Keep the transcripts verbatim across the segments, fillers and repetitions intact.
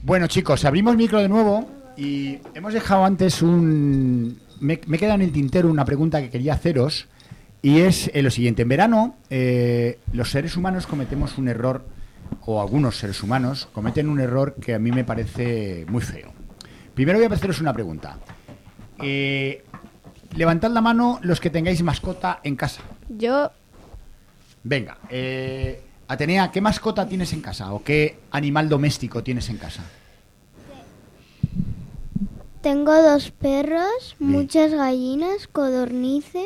Bueno, chicos, abrimos micro de nuevo y hemos dejado antes un... Me, me queda en el tintero una pregunta que quería haceros y es eh, lo siguiente. En verano, eh, los seres humanos cometemos un error, o algunos seres humanos cometen un error que a mí me parece muy feo. Primero voy a haceros una pregunta. Eh, levantad la mano los que tengáis mascota en casa. Yo... Venga, eh, Atenea, ¿qué mascota tienes en casa o qué animal doméstico tienes en casa? Tengo dos perros, Bien. muchas gallinas, codornices,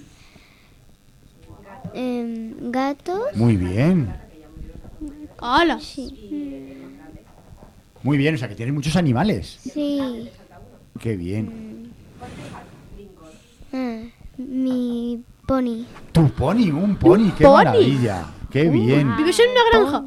eh, gatos. Muy bien, ¡Hala! Sí, muy bien, o sea que tienes muchos animales. sí. Qué bien. Ah, mi pony. Tu pony, un pony, qué pony? maravilla. Qué bien. ¿Vives en una granja?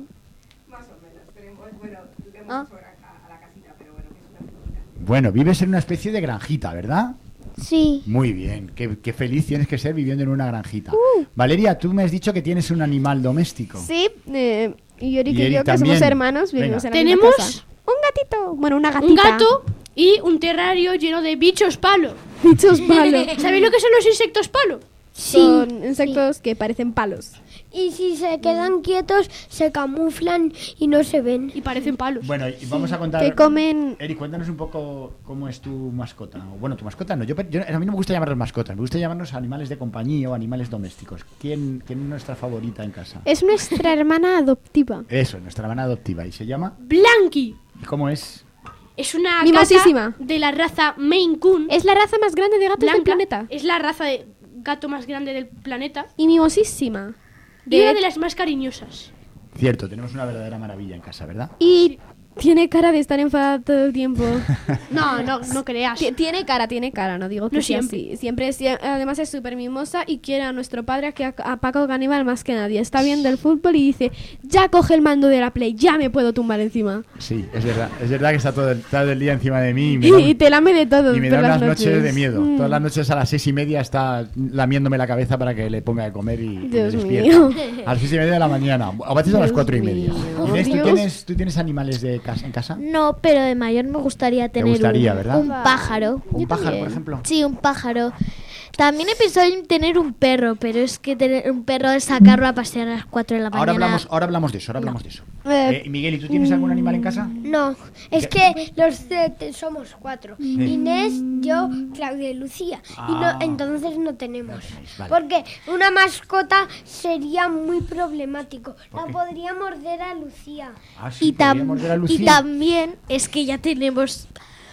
Bueno, vives en una especie de granjita, ¿verdad? Sí, Muy bien, qué, qué feliz tienes que ser viviendo en una granjita. Valeria, tú me has dicho que tienes un animal doméstico. Sí, eh, y Eric Y y, Eric yo, que también. somos hermanos, vivimos Venga. en la misma Tenemos casa. Un gatito. Bueno, una gatita. un gato y un terrario lleno de bichos palo. Bichos palos. ¿Sabéis lo que son los insectos palo? Son insectos que parecen palos. Y si se quedan quietos, se camuflan y no se ven. Y parecen palos. Bueno, y vamos a contar... Que comen... Eric, cuéntanos un poco cómo es tu mascota. O, bueno, tu mascota no. Yo, yo- a mí no me gusta llamarlos mascotas. Me gusta llamarlos animales de compañía o animales domésticos. ¿Quién, quién es nuestra favorita en casa? Es nuestra hermana adoptiva. Eso, nuestra hermana adoptiva. ¿Y se llama? Blanqui. ¿Y cómo es? Es una Mimosísima. gata de la raza Maine Coon. Es la raza más grande de gatos blanca. del planeta. Es la raza de gato más grande del planeta. Y mimosísima. Y una De- de las más cariñosas. Cierto, tenemos una verdadera maravilla en casa, ¿verdad? Y tiene cara de estar enfadada todo el tiempo. No, no, no creas. Ti- Tiene cara, tiene cara, no digo que No sea siempre. así. Siempre es, además es súper mimosa y quiere a nuestro padre, que a, a Paco Caníbal más que nadie. Está viendo el fútbol y dice, ya coge el mando de la Play, ya me puedo tumbar encima. Sí, es verdad. Es verdad que está todo el, todo el día encima de mí y me Y, da, y te lame de todo. y me da todas unas las noches de miedo. Mm. Todas las noches a las seis y media está lamiéndome la cabeza para que le ponga de comer y, y me Dios despierta. mío. A las seis y media de la mañana. A veces a las Dios cuatro y media. mío. Inés, ¿tú Dios. tienes, ¿tú tienes animales de casa, en casa? no, pero de mayor me gustaría tener gustaría, un, ¿verdad? un pájaro. ¿Un pájaro, por ejemplo? Sí, un pájaro. También he pensado en tener un perro, pero es que tener un perro es sacarlo a pasear a las cuatro de la Ahora mañana. hablamos, ahora hablamos de eso, ahora hablamos de eso. Eh, Eh, Miguel, ¿y tú tienes algún animal en casa? No, es que los eh, te- somos cuatro. Inés, yo, Claudia y Lucía. Ah. Y no, entonces no tenemos. No tenéis, vale. Porque una mascota sería muy problemático. ¿Por La qué? podría morder a Lucía. Ah, sí, Y, tam- podríamos ver a y Lucía. también es que ya tenemos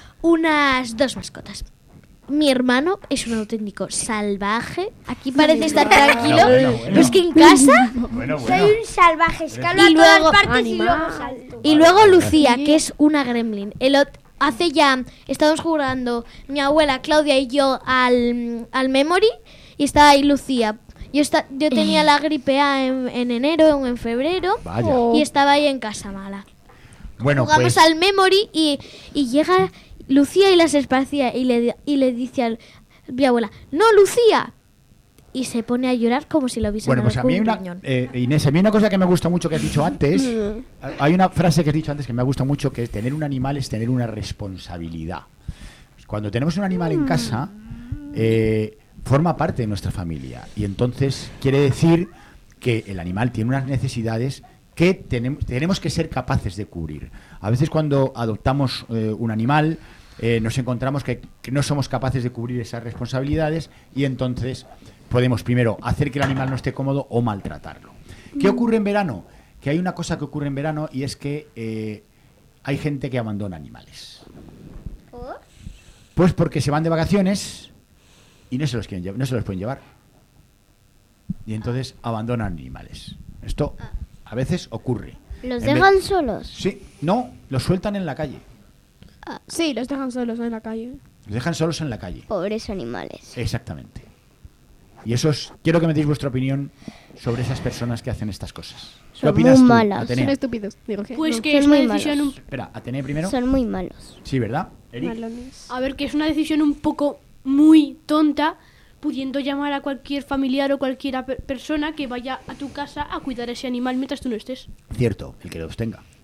unas dos mascotas. Mi hermano es un auténtico salvaje. Aquí parece estar tranquilo. Bueno, bueno. Pero es que en casa. Bueno, bueno. Soy un salvaje, escalo Y a todas luego- partes y Animal. luego salto. Y luego Lucía, que es una gremlin. El ot- hace ya, estábamos jugando mi abuela, Claudia y yo al, al Memory y estaba ahí Lucía. Yo, esta- yo tenía la gripe A en, en enero o en febrero Vaya. y estaba ahí en casa mala. Bueno, Jugamos pues, al Memory y, y llega Lucía y las esparcía y le, y le dice a mi abuela, ¡no, Lucía! Y se pone a llorar como si lo hubiese bueno, dado pues a con mí hay un una, riñón. eh, Inés, a mí hay una cosa que me gusta mucho que has dicho antes. Hay una frase que has dicho antes que me gusta mucho, que es tener un animal es tener una responsabilidad. Cuando tenemos un animal en casa, eh, forma parte de nuestra familia. Y entonces quiere decir que el animal tiene unas necesidades que tenemos, tenemos que ser capaces de cubrir. A veces cuando adoptamos eh, un animal, eh, nos encontramos que, que no somos capaces de cubrir esas responsabilidades y entonces podemos primero hacer que el animal no esté cómodo o maltratarlo. ¿Qué ocurre en verano? Que hay una cosa que ocurre en verano y es que eh, hay gente que abandona animales. Pues porque se van de vacaciones y no se los quieren lle- no se los pueden llevar. Y entonces abandonan animales. Esto a veces ocurre. ¿Los En dejan vez- solos? Sí, no, los sueltan en la calle. Sí, los dejan solos en la calle. Los dejan solos en la calle. Pobres animales. Exactamente. Y eso es, quiero que me deis vuestra opinión sobre esas personas que hacen estas cosas. ¿Qué Son opinas muy tú, malas. Atenea? Son estúpidos. Digo que Pues no. que son es una muy decisión un... malos. Espera, Atenea primero. Son muy malos. Sí, ¿verdad? Eric. Malones. A ver, que es una decisión un poco muy tonta, pudiendo llamar a cualquier familiar o cualquier per- persona que vaya a tu casa a cuidar a ese animal mientras tú no estés. Cierto, el que los tenga.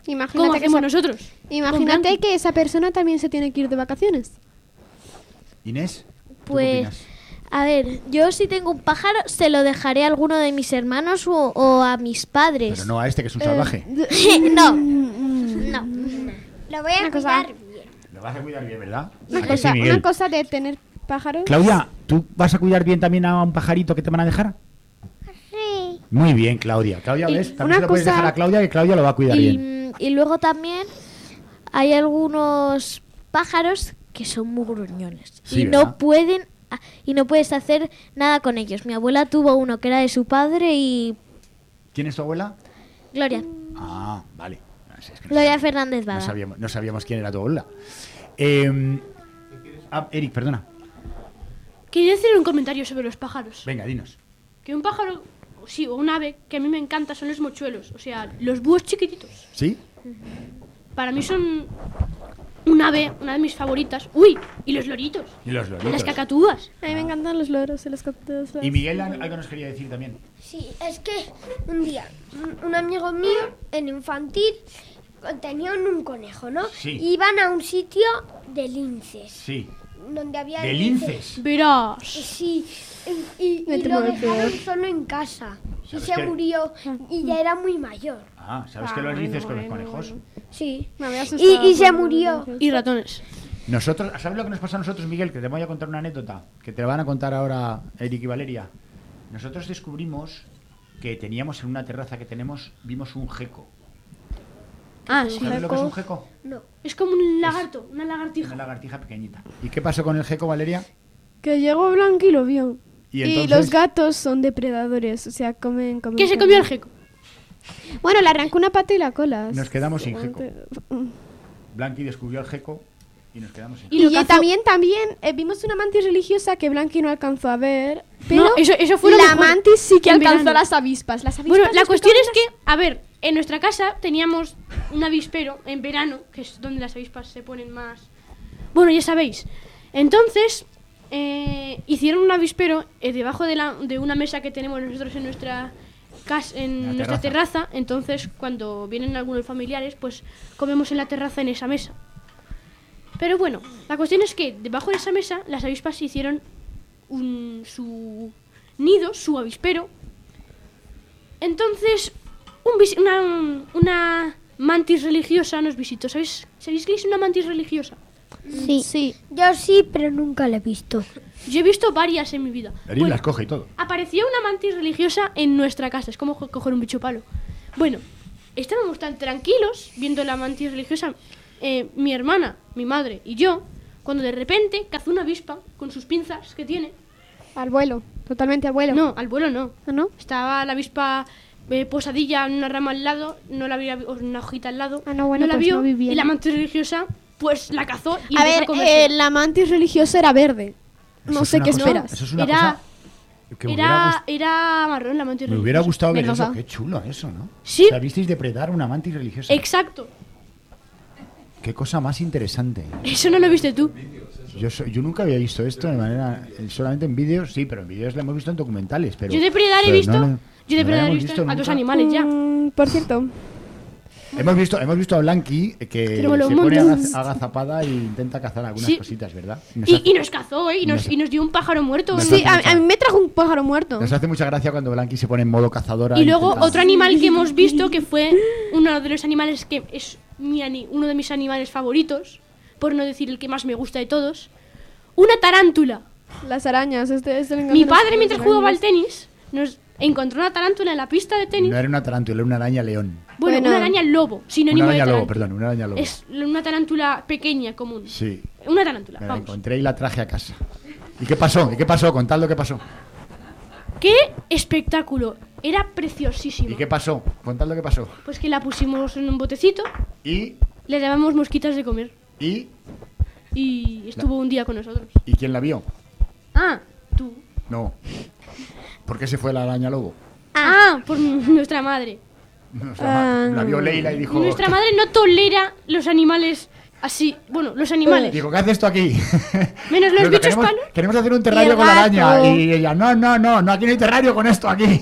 Imagínate como que hacemos esa- nosotros. Imagínate Blanqui. que esa persona también se tiene que ir de vacaciones. Inés, ¿tú qué Pues, opinas? a ver, yo si tengo un pájaro, se lo dejaré a alguno de mis hermanos o, o a mis padres. Pero no a este que es Eh, un salvaje. no, no. Lo voy a Una cosa- cuidar bien. Lo vas a cuidar bien, ¿verdad? Una ¿A que cosa, sí, Miguel? una cosa de tener pájaros. Claudia, ¿tú vas a cuidar bien también a un pajarito que te van a dejar? Sí. Muy bien, Claudia. Claudia, Y ¿ves? También una se lo puedes cosa- dejar a Claudia, que Claudia lo va a cuidar Y, bien. y luego también hay algunos pájaros que son muy gruñones Sí, y ¿verdad? no pueden ah, y no puedes hacer nada con ellos. Mi abuela tuvo uno que era de su padre y ¿Quién es tu abuela? Gloria, Ah, vale. No sé, es que no Gloria sabíamos- Fernández No Bada. sabíamos, no sabíamos quién era tu abuela. Eh, ah, Eric, perdona. Quería hacer un comentario sobre los pájaros. Venga, dinos. Que un pájaro, sí, o un ave que a mí me encanta son los mochuelos. O sea, los búhos chiquititos. ¿Sí? Para mí son un ave, una de mis favoritas. Uy, y los loritos. Y los Y loritos. las cacatúas. A mí me encantan los loros y los cactus. Y Miguel al- algo nos quería decir también. Sí, es que un día un, un amigo mío en infantil tenían un conejo, ¿no? Sí. Iban a un sitio de linces, Sí. donde había De linces. Verás. Sí, y, y- Me y temo lo lo dejaron peor. solo en casa. Y ¿Sabes se qué? murió y ya era muy mayor. Ah, ¿sabes qué los Ay, dices con los bueno, conejos? Sí. Me había asustado Y, y se con los murió. linces. Y ratones. Nosotros, ¿sabes lo que nos pasa a nosotros, Miguel? Que te voy a contar una anécdota que te van a contar ahora Eric y Valeria. Nosotros descubrimos que teníamos en una terraza que tenemos, vimos un geco. Ah, sí. ¿Sabes lo que es un geco? No. Es como un lagarto, una lagartija. Una lagartija pequeñita. ¿Y qué pasó con el geco, Valeria? Que llegó Blanqui y lo vio. Y Y, entonces- los gatos son depredadores, o sea, comen... comen ¿Qué se carne. comió el geco? Bueno, le arrancó una pata y la cola. Nos quedamos sin geco. Mm. Blanqui descubrió el geco y nos quedamos sin Y Y, lo eh, cazó- también, también eh, vimos una mantis religiosa que Blanqui no alcanzó a ver, pero No, eso- eso fue lo la mejor. mantis sí que En alcanzó verano. las avispas. Las avispas Bueno, la las cuestión es pequeñas- que, a ver, en nuestra casa teníamos un avispero en verano, que es donde las avispas se ponen más... Bueno, ya sabéis. Entonces, eh, hicieron un avispero eh, debajo de, la, de una mesa que tenemos nosotros en nuestra casa, en La nuestra terraza. terraza. Entonces, cuando vienen algunos familiares, pues comemos en la terraza en esa mesa. Pero bueno, la cuestión es que debajo de esa mesa las avispas hicieron un, su nido, su avispero. Entonces, un vis- una, una mantis religiosa nos visitó. ¿Sabéis, ¿Sabéis qué es una mantis religiosa? Sí. Sí. Yo sí, pero nunca la he visto. Yo he visto varias en mi vida. Eric Bueno, las coge y todo. apareció una mantis religiosa en nuestra casa. Es como co- coger un bicho palo. Bueno, estábamos tan tranquilos viendo la mantis religiosa, eh, mi hermana, mi madre y yo, cuando de repente cazó una avispa con sus pinzas que tiene. Al vuelo, totalmente al vuelo. No, al vuelo no. ¿Ah, no? Estaba la avispa eh, posadilla en una rama al lado, no la vio, o una hojita al lado. Ah, no, bueno, la pues vio no vi bien. y la mantis religiosa pues la cazó y A empezó ver, a comerse. eh, la mantis religiosa era verde. Eso No es sé una qué cosa- esperas. Eso es una Era- cosa que me hubiera, Era, gust- era marrón la mantis me religiosa. hubiera gustado ver Venga, eso. va. Qué chulo eso, ¿no? Sí. O sea, visteis depredar una mantis religiosa. Exacto. Qué cosa más interesante. Eso no lo viste tú. Yo, so- yo nunca había visto esto de manera eh, solamente en vídeos, sí, pero en vídeos lo hemos visto en documentales. Pero, Yo depredar he pero visto. no lo- yo no lo depredar he habíamos visto, a nunca. dos animales ya. Mm, por cierto, Hemos visto, hemos visto a Blanqui eh, que Pero me lo se pone montas. agaz- agazapada e intenta cazar algunas Sí. cositas, ¿verdad? Nos Y, hace- y nos cazó, ¿eh? Y nos, nos- y nos dio un pájaro muerto. nos sí, hace a, mucha- a mí me trajo un pájaro muerto. Nos hace mucha gracia cuando Blanqui se pone en modo cazadora. Y luego intenta- otro animal que hemos visto que fue uno de los animales que es mi ani- uno de mis animales favoritos, por no decir el que más me gusta de todos, una tarántula. Las arañas, este, este le Mi encantan padre las mientras arañas. jugaba al tenis nos encontró una tarántula en la pista de tenis. No era una tarántula, era una araña león. Bueno, Bueno. una araña lobo, Una sinónimo de araña lobo, tarántula. perdón, una araña lobo. Es una tarántula pequeña, común. Sí, Una tarántula, me la vamos. encontré y la traje a casa. ¿Y qué pasó? ¿Y qué pasó? Contad lo que pasó. ¡Qué espectáculo! Era preciosísimo. ¿Y qué pasó? Contad lo que pasó. Pues que la pusimos en un botecito, ¿Y? le dábamos mosquitas de comer ¿Y? y estuvo un día con nosotros. ¿Y quién la vio? Ah, tú. No. ¿Por qué se fue la araña lobo? Ah, por nuestra madre. Nuestra Ah. ma- la vio Leila y dijo... Nuestra madre no tolera los animales así. Bueno, los animales. Digo, ¿qué haces esto aquí? Menos los Digo, bichos queremos, palo. queremos hacer un Y terrario el con la gato. araña. Y ella, no, no, no, no, aquí no hay terrario con esto, aquí.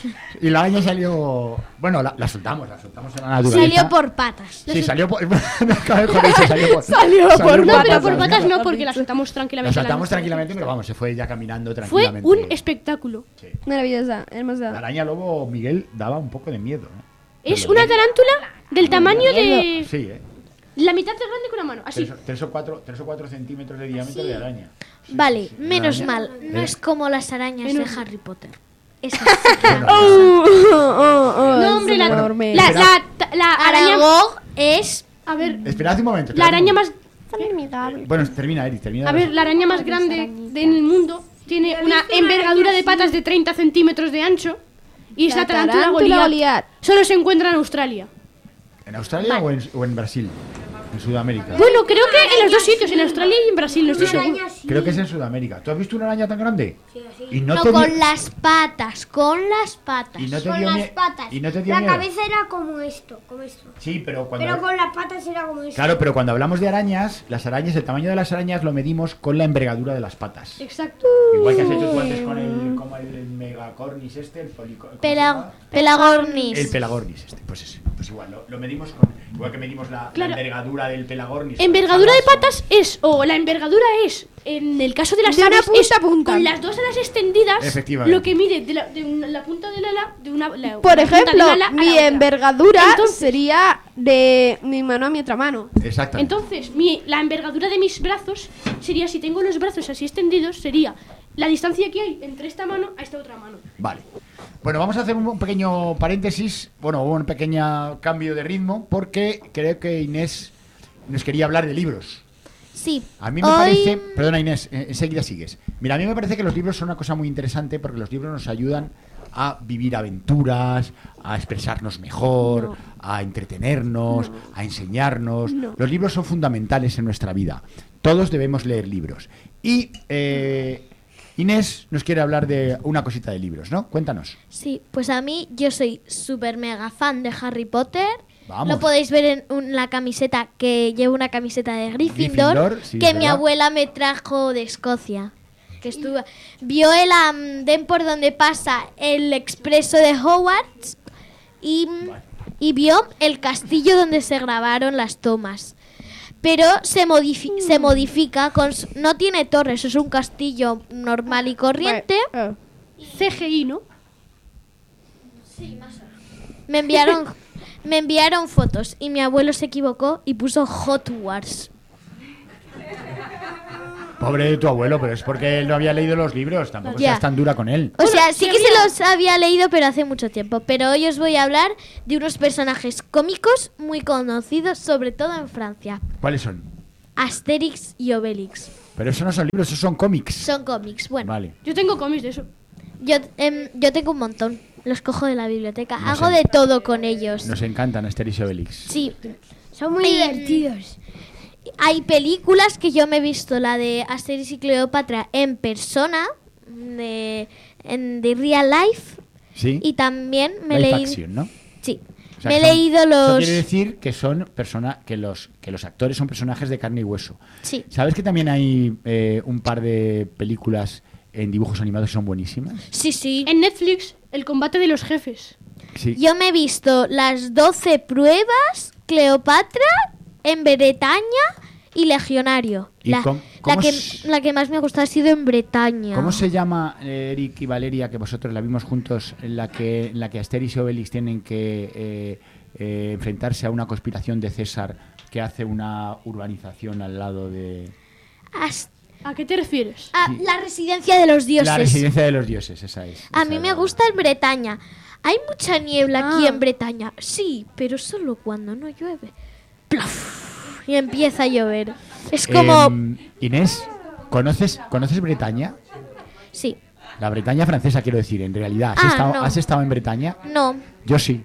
Y la araña salió... Bueno, la, la soltamos, la soltamos en la naturaleza. Salió por patas. Sí, salió por... no acabé con eso, salió por... Salió por No, patas, pero por ¿no? patas no, porque la soltamos La tranquilamente. soltamos noche. tranquilamente, pero vamos, se fue ya caminando Fue tranquilamente. un espectáculo. Sí. Maravillosa, La hermosa. araña lobo, Miguel, daba un poco de miedo. ¿eh? Es una tarántula del tamaño de... Sí, ¿eh? La mitad de grande que una mano, así. Tres, tres o cuatro, tres o cuatro centímetros de diámetro de araña. Sí, Vale, sí, sí. Una menos araña- mal. No Eh, es como las arañas Menos- de Harry Potter. Esas sí que bueno, dan- Oh, oh, oh, No, es hombre, la, enorme. la, la, la araña... Aragog es... A ver, Esperad un momento. la esperad un araña momento. más... Bueno, termina, Eric, termina. A ver, la araña más grande del mundo tiene una envergadura de patas de treinta centímetros de ancho y es la, La tarántula tarántula Goliath. Goliath. Solo se encuentra en Australia. ¿En Australia o, en, o en Brasil? En Sudamérica. Bueno, creo que en los dos sitios, en Australia y en Brasil, no estoy seguro. Creo que es en Sudamérica. ¿Tú has visto una araña tan grande? Sí, así. Y no, No, te dio- con las patas, con las patas. y no te Con dio las mie- patas. Y no te dio La miedo. cabeza era como esto, como esto. Sí, pero cuando Pero con las patas era como esto. Claro, pero cuando hablamos de arañas, las arañas, el tamaño de las arañas lo medimos con la envergadura de las patas. Exacto. Igual que has hecho tú antes con el, como el, el megacornis este, el polico, ¿cómo se Pela- llama? pelagornis. El pelagornis este, pues ese, pues igual, lo, lo medimos con, igual que medimos la, la Claro. envergadura del pelagornis. Envergadura de Jamás- patas es, o la envergadura es, en el caso de las De una aves, punta es a punta. con las dos alas extendidas, Efectivamente. lo que mide de la, de una- la punta del ala, de una, la- Por una punta ejemplo, del ala a la mi otra. envergadura Entonces- sería de mi mano a mi otra mano. Exactamente. Entonces, mi, la envergadura de mis brazos sería, si tengo los brazos así extendidos, sería la distancia que hay entre esta mano a esta otra mano. Vale. Bueno, vamos a hacer un, un pequeño paréntesis, bueno, un pequeño cambio de ritmo, porque creo que Inés nos quería hablar de libros. Sí. A mí me Hoy- parece, perdona Inés, eh, enseguida sigues. Mira, a mí me parece que los libros son una cosa muy interesante porque los libros nos ayudan a vivir aventuras, a expresarnos mejor, a entretenernos, a enseñarnos. Los libros son fundamentales en nuestra vida. Todos debemos leer libros. Y eh, Inés nos quiere hablar de una cosita de libros, ¿no? Cuéntanos. Sí, pues a mí yo soy súper mega fan de Harry Potter. Vamos. Lo podéis ver en un- la camiseta, que llevo una camiseta de Gryffindor, Gryffindor, sí, que es mi verdad. abuela me trajo de Escocia. Que estuvo, vio el andén por donde pasa el expreso de Hogwarts y, y vio el castillo donde se grabaron las tomas. Pero se, modifi- se modifica, con, su- no tiene torres, es un castillo normal y corriente. Oh. C G I, ¿no? Me enviaron, me enviaron fotos y mi abuelo se equivocó y puso Hot Wars. Pobre de tu abuelo, pero es porque él no había leído los libros. Tampoco Ya. seas tan dura con él. O sea, sí sí que se había- los había leído, pero hace mucho tiempo. Pero hoy os voy a hablar de unos personajes cómicos muy conocidos, sobre todo en Francia. ¿Cuáles son? Asterix y Obelix. Pero eso no son libros, eso son cómics. Son cómics. Bueno, Vale. Yo tengo cómics de eso. yo, em, yo tengo un montón. Los cojo de la biblioteca. No Hago sé. de todo con ellos. Nos encantan Asterix y Obelix. Sí. Son muy Em, divertidos. Hay películas que yo me he visto, la de Asterix y Cleopatra en persona, de, en de real life, Sí. y también me Live leí... action, ¿no? Sí, O sea, me he que son- leído Eso los... quiere decir que son persona, que los que los actores son personajes de carne y hueso. Sí, ¿Sabes que también hay eh, un par de películas en dibujos animados que son buenísimas? sí, sí. En Netflix, el combate de los jefes. Sí. Yo me he visto las doce pruebas, Cleopatra, en Bretaña y Legionario. ¿Y La, cómo- la cómo que, s- la que más me ha gustado ha sido en Bretaña. ¿Cómo se llama, eh, Eric y Valeria, que vosotros la vimos juntos, en la que, en la que Asterix y Obelix tienen que eh, eh, enfrentarse a una conspiración de César que hace una urbanización al lado de As- ¿A qué te refieres? ah, Sí. La residencia de los dioses. la residencia de los dioses? Esa es. A esa mí es me la- gusta en Bretaña. Hay mucha niebla aquí Ah. en Bretaña. Sí, pero solo cuando no llueve. Plaf, y empieza a llover. Es como... Em, Inés, ¿conoces, ¿conoces Bretaña? Sí. La Bretaña francesa, quiero decir, en realidad. ¿Has, Ah, estado, no. has estado en Bretaña? No. Yo sí.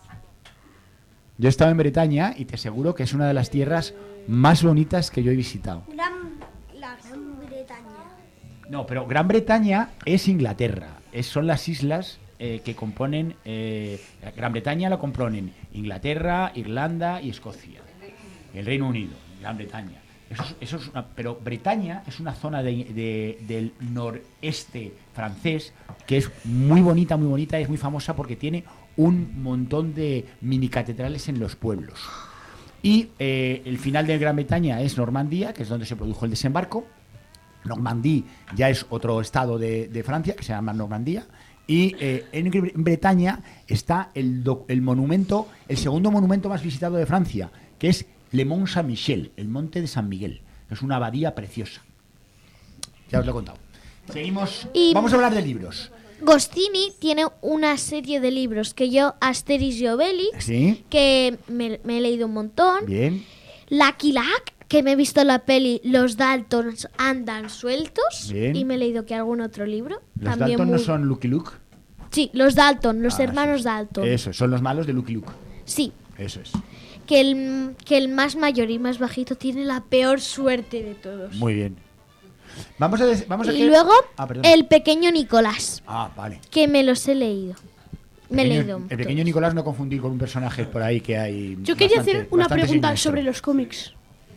Yo he estado en Bretaña y te aseguro que es una de las tierras más bonitas que yo he visitado. Gran, la Gran Bretaña. No, pero Gran Bretaña es Inglaterra. Es, son las islas eh, que componen... eh, Gran Bretaña lo componen Inglaterra, Irlanda y Escocia. El Reino Unido, Gran Bretaña. Eso es, eso es una, pero Bretaña es una zona de, de, del noreste francés que es muy bonita, muy bonita, es muy famosa porque tiene un montón de mini catedrales en los pueblos. Y eh, el final de Gran Bretaña es Normandía, que es donde se produjo el desembarco. Normandía ya es otro estado de, de Francia que se llama Normandía. Y eh, en Bretaña está el, do, el monumento, el segundo monumento más visitado de Francia, que es Le Mont Saint-Michel, el monte de San Miguel. Es una abadía preciosa. Ya os lo he contado. Seguimos. Y vamos a hablar de libros. Goscinny tiene una serie de libros que yo, Asterix y Obelix, ¿Sí? que me, me he leído un montón. Bien. Lucky Luke, que me he visto la peli Los Daltons andan sueltos. Bien. Y me he leído que algún otro libro. Los también Dalton muy... no son Lucky Luke. Sí, los Dalton, los Ah, hermanos sí. Dalton. Eso, son los malos de Lucky Luke. Sí, Eso es. que el, que el más mayor y más bajito tiene la peor suerte de todos. Muy bien. Vamos a, des- vamos a Y que- luego, Ah, perdón. el pequeño Nicolás, Ah, vale. que me los he leído. Me he Pequeño- leído. el pequeño Nicolás no confundir con un personaje por ahí que hay. Yo quería bastante- hacer una bastante pregunta siniestro. sobre los cómics.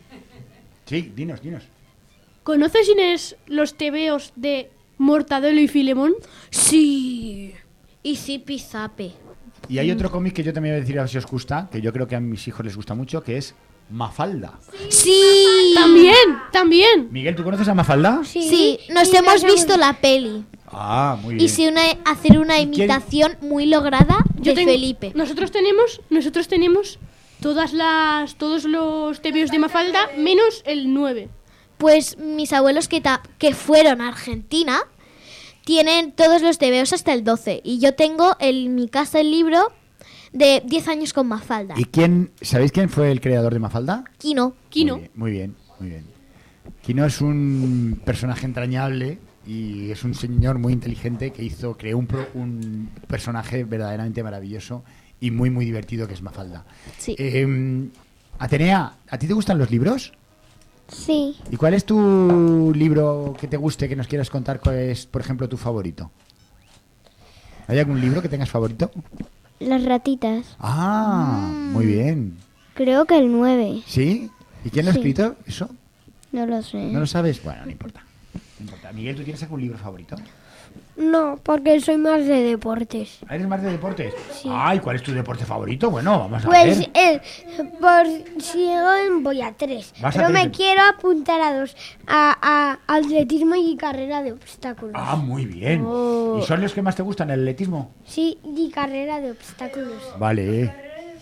Sí, dinos, dinos. ¿Conoces, Inés, los tebeos de Mortadelo y Filemón? Sí. Y Zipi Zape. Y hay otro cómic que yo también voy a decir a ver si os gusta, que yo creo que a mis hijos les gusta mucho, que es Mafalda. Sí. También, también. Miguel, ¿tú conoces a Mafalda? Sí, nos y hemos las visto la peli. Ah, muy bien. Y sí, una, hacer una ¿Y quién- imitación muy lograda Yo de tengo- Felipe. Nosotros tenemos, nosotros tenemos todas las, todos los tebeos de Mafalda menos el nueve. Pues mis abuelos que, ta- que fueron a Argentina tienen todos los tebeos hasta el doce. Y yo tengo en mi casa el libro de diez años con Mafalda. ¿Y quién, sabéis quién fue el creador de Mafalda? Kino. Kino. Muy bien, muy bien, muy bien. Kino es un personaje entrañable y es un señor muy inteligente que hizo, creó un, pro- un personaje verdaderamente maravilloso y muy, muy divertido que es Mafalda. Sí. Eh, Atenea, ¿a ti te gustan los libros? Sí. ¿Y cuál es tu libro que te guste, que nos quieras contar? ¿Cuál es, por ejemplo, tu favorito? ¿Hay algún libro que tengas favorito? Las ratitas. Ah, muy bien. Creo que el nueve. ¿Sí? ¿Y quién lo ha Sí. escrito eso? No lo sé. ¿No lo sabes? Bueno, no importa. No importa. Miguel, ¿tú tienes algún libro favorito? No, porque soy más de deportes. ¿Eres más de deportes? Ay, ¿cuál es tu deporte favorito? Bueno, vamos a Pues ver. eh, por si voy a tres. Vas a Pero tres me de- quiero apuntar a dos. A, a atletismo y carrera de obstáculos. Ah, muy bien. Oh. ¿Y son los que más te gustan, el atletismo? Sí, y carrera de obstáculos. Vale.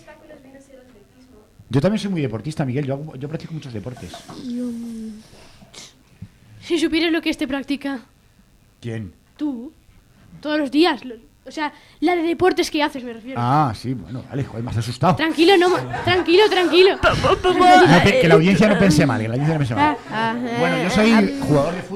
Yo también soy muy deportista, Miguel. Yo, hago- yo practico muchos deportes. Si supieras lo que este practica, ¿Quién? tú, todos los días. lo- O sea, la de deportes que haces, me refiero. Ah, sí, bueno, vale, joder, me has asustado. Tranquilo, no, ma- tranquilo, tranquilo. No, pe- que la audiencia no pense mal, que la audiencia no pense mal. Ah, Bueno, yo soy jugador de fútbol.